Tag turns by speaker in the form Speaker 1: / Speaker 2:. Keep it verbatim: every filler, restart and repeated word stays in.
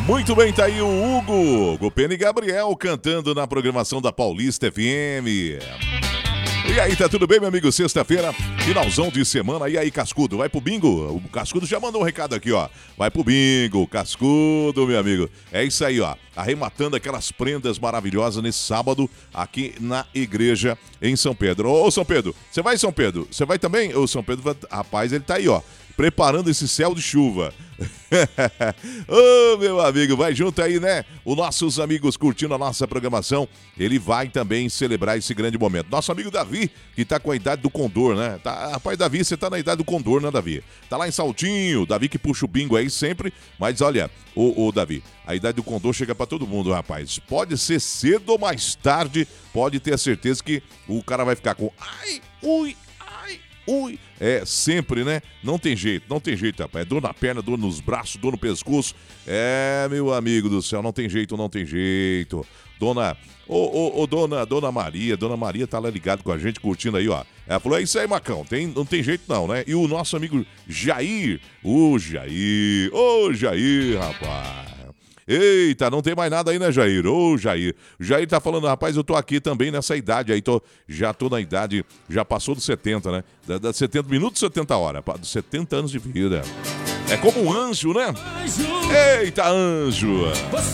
Speaker 1: Muito bem, tá aí o Hugo, Hugo Pena e Gabriel cantando na programação da Paulista F M. E aí, tá tudo bem, meu amigo? Sexta-feira, finalzão de semana. E aí, Cascudo, vai pro bingo? O Cascudo já mandou um recado aqui, ó. Vai pro bingo, Cascudo, meu amigo. É isso aí, ó. Arrematando aquelas prendas maravilhosas nesse sábado aqui na igreja em São Pedro. Ô, São Pedro, você vai, São Pedro? Você vai também? Ô, São Pedro, rapaz, ele tá aí, ó. Preparando esse céu de chuva. Ô, oh, meu amigo, vai junto aí, né? Os nossos amigos curtindo a nossa programação, ele vai também celebrar esse grande momento. Nosso amigo Davi, que tá com a idade do condor, né? Tá, rapaz, Davi, você tá na idade do condor, né, Davi? Tá lá em Saltinho, Davi que puxa o bingo aí sempre, mas olha, ô, ô Davi, a idade do condor chega pra todo mundo, rapaz. Pode ser cedo ou mais tarde, pode ter a certeza que o cara vai ficar com ai, ui, Ui, é sempre, né? Não tem jeito, não tem jeito, rapaz. É dor na perna, dor nos braços, dor no pescoço. É, meu amigo do céu, não tem jeito, não tem jeito. Dona, ô, ô, ô, dona, dona Maria, dona Maria tá lá ligado com a gente, curtindo aí, ó. Ela falou, é isso aí, Macão, tem, não tem jeito não, né? E o nosso amigo Jair, ô Jair, ô Jair, rapaz. Eita, não tem mais nada aí, né, Jair? Ô, Jair. O Jair tá falando, rapaz, eu tô aqui também nessa idade aí, tô, já tô na idade, já passou dos setenta, né? Da, da setenta minutos, setenta horas, setenta anos de vida. É como um anjo, né? Eita, anjo!